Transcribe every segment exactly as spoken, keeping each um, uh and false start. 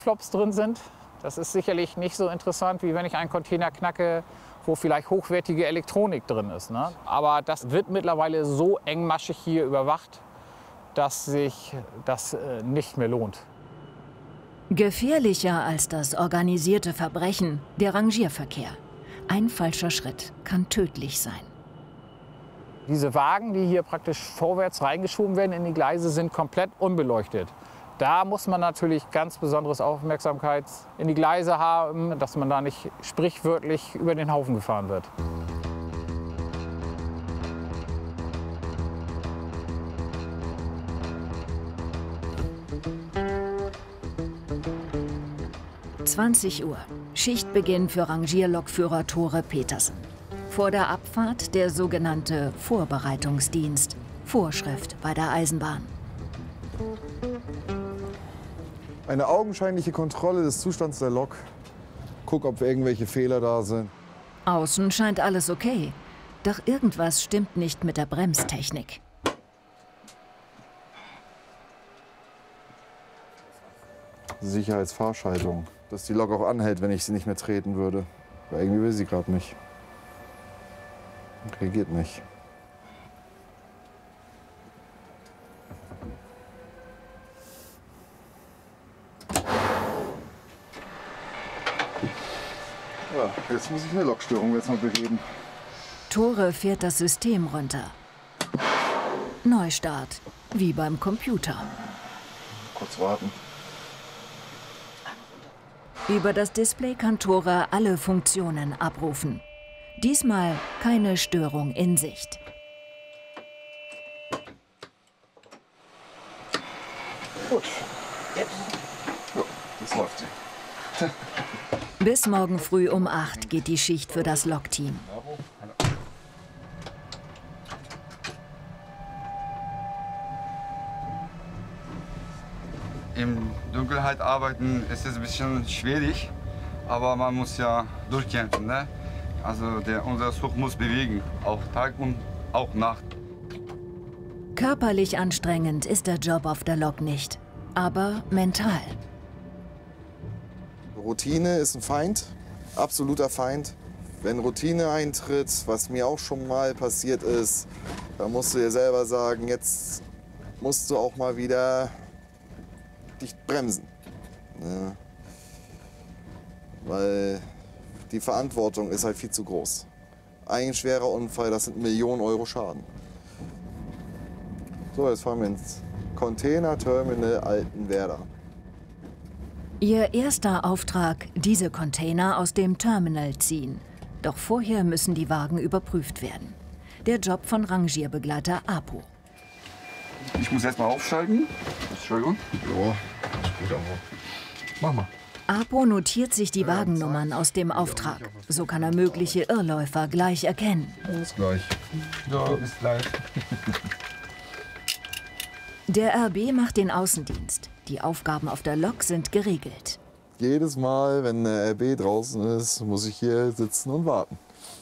Flops drin sind. Das ist sicherlich nicht so interessant, wie wenn ich einen Container knacke, wo vielleicht hochwertige Elektronik drin ist, ne? Aber das wird mittlerweile so engmaschig hier überwacht, dass sich das äh, nicht mehr lohnt. Gefährlicher als das organisierte Verbrechen, der Rangierverkehr. Ein falscher Schritt kann tödlich sein. Diese Wagen, die hier praktisch vorwärts reingeschoben werden in die Gleise, sind komplett unbeleuchtet. Da muss man natürlich ganz besonderes Aufmerksamkeit in die Gleise haben, dass man da nicht sprichwörtlich über den Haufen gefahren wird. zwanzig Uhr. Schichtbeginn für Rangierlokführer Tore Petersen. Vor der Abfahrt der sogenannte Vorbereitungsdienst. Vorschrift bei der Eisenbahn. Eine augenscheinliche Kontrolle des Zustands der Lok. Guck, ob irgendwelche Fehler da sind. Außen scheint alles okay. Doch irgendwas stimmt nicht mit der Bremstechnik. Sicherheitsfahrschaltung. Dass die Lok auch anhält, wenn ich sie nicht mehr treten würde. Aber irgendwie will sie gerade nicht. Reagiert nicht. Ja, jetzt muss ich eine Lokstörung jetzt mal beheben. Tore fährt das System runter. Neustart, wie beim Computer. Kurz warten. Über das Display kann Tore alle Funktionen abrufen. Diesmal keine Störung in Sicht. Gut. Jetzt. Ja, das läuft sie. Bis morgen früh um acht geht die Schicht für das Lokteam. Im Dunkelheit arbeiten ist es ein bisschen schwierig, aber man muss ja durchkämpfen, ne? Also der, unser Zug muss bewegen, auch Tag und auch Nacht. Körperlich anstrengend ist der Job auf der Lok nicht, aber mental. Routine ist ein Feind, absoluter Feind. Wenn Routine eintritt, was mir auch schon mal passiert ist, dann musst du dir selber sagen, jetzt musst du auch mal wieder dich bremsen. Ja. Weil die Verantwortung ist halt viel zu groß. Ein schwerer Unfall, das sind Millionen Euro Schaden. So, jetzt fahren wir ins Containerterminal Altenwerder. Ihr erster Auftrag, diese Container aus dem Terminal ziehen. Doch vorher müssen die Wagen überprüft werden. Der Job von Rangierbegleiter Apo. Ich muss erst mal aufsteigen. Entschuldigung. Ja, ist gut, aber mach mal. Apo notiert sich die Wagennummern aus dem Auftrag. So kann er mögliche Irrläufer gleich erkennen. Bis gleich. Ja, bis gleich. Der R B macht den Außendienst. Die Aufgaben auf der Lok sind geregelt. Jedes Mal, wenn der R B draußen ist, muss ich hier sitzen und warten.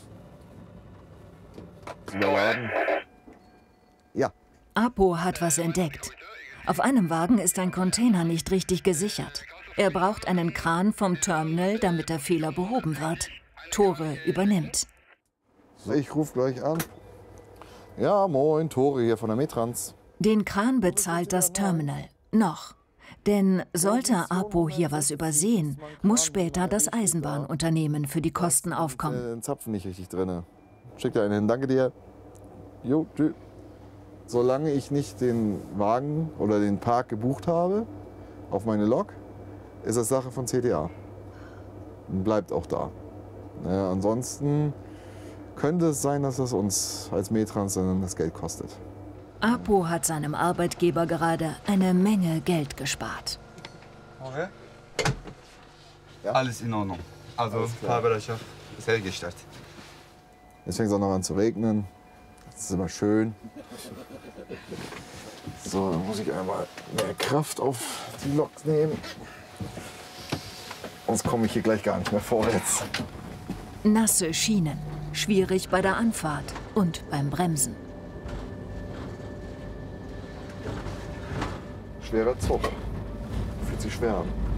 Überladen. Ja. Apo hat was entdeckt. Auf einem Wagen ist ein Container nicht richtig gesichert. Er braucht einen Kran vom Terminal, damit der Fehler behoben wird. Tore übernimmt. Ich rufe gleich an. Ja, moin, Tore hier von der Metrans. Den Kran bezahlt das Terminal. Noch. Denn sollte Apo hier was übersehen, muss später das Eisenbahnunternehmen für die Kosten aufkommen. Den Zapfen nicht richtig drin. Schick dir einen hin. Danke dir. Jo, tschüss. Solange ich nicht den Wagen oder den Park gebucht habe auf meine Lok, ist das Sache von C T A. Und bleibt auch da. Ja, ansonsten könnte es sein, dass das uns als Metrans dann das Geld kostet. Apo hat seinem Arbeitgeber gerade eine Menge Geld gespart. Okay. Ja. Alles in Ordnung. Also Fahrbereitschaft ist hergestellt. Jetzt fängt es auch noch an zu regnen. Das ist immer schön. So, dann muss ich einmal mehr Kraft auf die Lok nehmen. Sonst komme ich hier gleich gar nicht mehr vorwärts. Nasse Schienen. Schwierig bei der Anfahrt und beim Bremsen. Schwerer Zug. Fühlt sich schwer an.